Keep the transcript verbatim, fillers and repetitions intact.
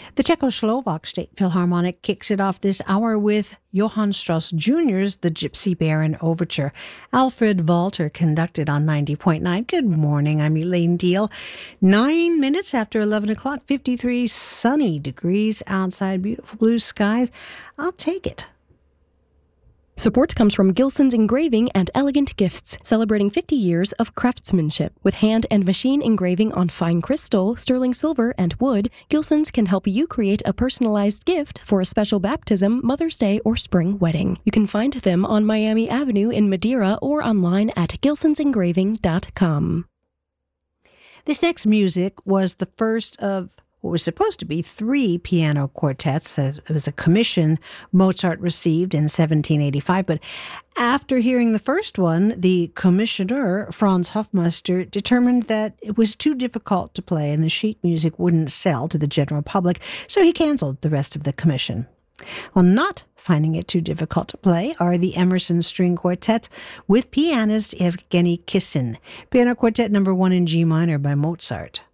The Czechoslovak State Philharmonic kicks it off this hour with Johann Strauss Junior's The Gypsy Baron Overture. Alfred Walter conducted on ninety point nine. Good morning, I'm Elaine Deal. Nine minutes after eleven o'clock, fifty-three sunny degrees outside, beautiful blue skies. I'll take it. Support comes from Gilson's Engraving and Elegant Gifts, celebrating fifty years of craftsmanship. With hand and machine engraving on fine crystal, sterling silver, and wood, Gilson's can help you create a personalized gift for a special baptism, Mother's Day, or spring wedding. You can find them on Miami Avenue in Madeira or online at gilsons engraving dot com. This next music was the first of what was supposed to be three piano quartets. It was a commission Mozart received in seventeen eighty-five, but after hearing the first one, the commissioner, Franz Hofmeister, determined that it was too difficult to play and the sheet music wouldn't sell to the general public, so he canceled the rest of the commission. Well, not finding it too difficult to play are the Emerson String Quartets with pianist Evgeny Kissin. Piano Quartet number one in G minor by Mozart.